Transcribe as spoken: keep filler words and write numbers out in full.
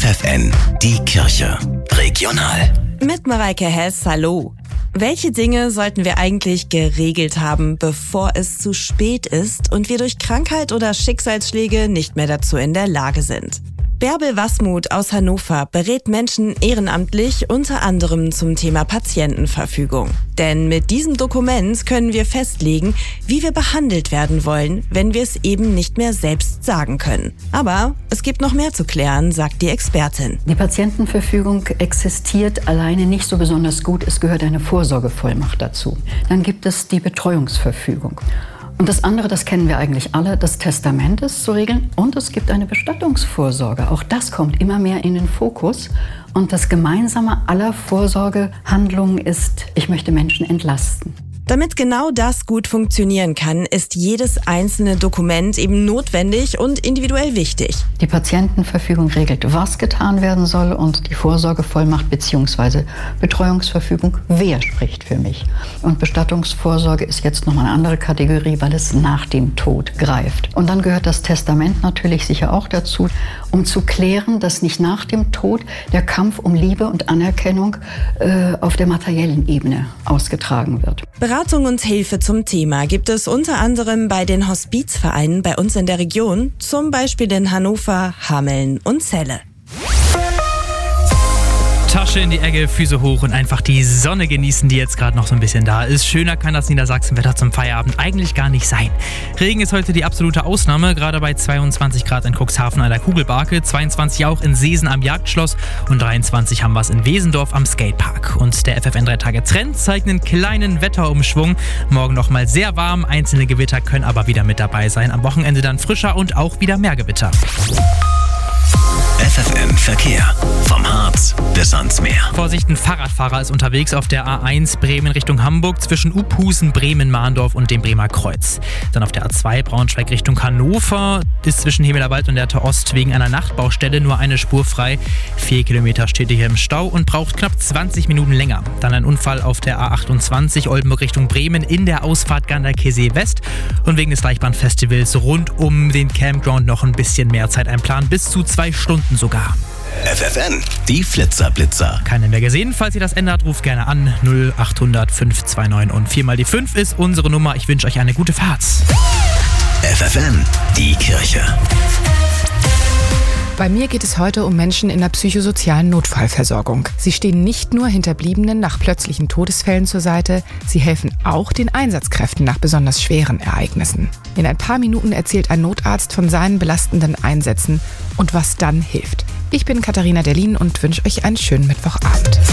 F F N, die Kirche. Regional. Mit Mareike Hess, hallo. Welche Dinge sollten wir eigentlich geregelt haben, bevor es zu spät ist und wir durch Krankheit oder Schicksalsschläge nicht mehr dazu in der Lage sind? Bärbel Wasmuth aus Hannover berät Menschen ehrenamtlich unter anderem zum Thema Patientenverfügung. Denn mit diesem Dokument können wir festlegen, wie wir behandelt werden wollen, wenn wir es eben nicht mehr selbst sagen können. Aber es gibt noch mehr zu klären, sagt die Expertin. Die Patientenverfügung existiert alleine nicht so besonders gut. Es gehört eine Vorsorgevollmacht dazu. Dann gibt es die Betreuungsverfügung. Und das andere, das kennen wir eigentlich alle, das Testament ist zu regeln und es gibt eine Bestattungsvorsorge. Auch das kommt immer mehr in den Fokus. Und das Gemeinsame aller Vorsorgehandlungen ist, ich möchte Menschen entlasten. Damit genau das gut funktionieren kann, ist jedes einzelne Dokument eben notwendig und individuell wichtig. Die Patientenverfügung regelt, was getan werden soll und die Vorsorgevollmacht bzw. Betreuungsverfügung, wer spricht für mich. Und Bestattungsvorsorge ist jetzt nochmal eine andere Kategorie, weil es nach dem Tod greift. Und dann gehört das Testament natürlich sicher auch dazu, um zu klären, dass nicht nach dem Tod der Kampf um Liebe und Anerkennung äh, auf der materiellen Ebene ausgetragen wird. Beratung und Hilfe zum Thema gibt es unter anderem bei den Hospizvereinen bei uns in der Region, zum Beispiel in Hannover, Hameln und Celle. Tasche in die Ecke, Füße hoch und einfach die Sonne genießen, die jetzt gerade noch so ein bisschen da ist. Schöner kann das Niedersachsenwetter zum Feierabend eigentlich gar nicht sein. Regen ist heute die absolute Ausnahme, gerade bei zweiundzwanzig Grad in Cuxhaven an der Kugelbarke, zweiundzwanzig auch in Seesen am Jagdschloss und dreiundzwanzig haben wir es in Wesendorf am Skatepark. Und der F F N drei Tage Trend zeigt einen kleinen Wetterumschwung. Morgen noch mal sehr warm, einzelne Gewitter können aber wieder mit dabei sein. Am Wochenende dann frischer und auch wieder mehr Gewitter. F F N Verkehr. Vom Harz bis ans Meer. Vorsicht, ein Fahrradfahrer ist unterwegs auf der A eins Bremen Richtung Hamburg zwischen Uphusen, Bremen-Mahndorf und dem Bremer Kreuz. Dann auf der A zwei Braunschweig Richtung Hannover ist zwischen Hemelerwald und der Tor Ost wegen einer Nachtbaustelle nur eine Spur frei. Vier Kilometer steht hier im Stau und braucht knapp zwanzig Minuten länger. Dann ein Unfall auf der A achtundzwanzig Oldenburg Richtung Bremen in der Ausfahrt Ganderkesee West. Und wegen des Deichbahnfestivals rund um den Campground noch ein bisschen mehr Zeit einplanen, bis zu zwei Stunden sogar. F F N, die Flitzerblitzer. Keine mehr gesehen. Falls ihr das ändert, ruft gerne an. null achthundert fünf zwei neun und vier mal die fünf ist unsere Nummer. Ich wünsche euch eine gute Fahrt. F F N, die Kirche. Bei mir geht es heute um Menschen in der psychosozialen Notfallversorgung. Sie stehen nicht nur Hinterbliebenen nach plötzlichen Todesfällen zur Seite, sie helfen auch den Einsatzkräften nach besonders schweren Ereignissen. In ein paar Minuten erzählt ein Notarzt von seinen belastenden Einsätzen und was dann hilft. Ich bin Katharina Derlin und wünsche euch einen schönen Mittwochabend.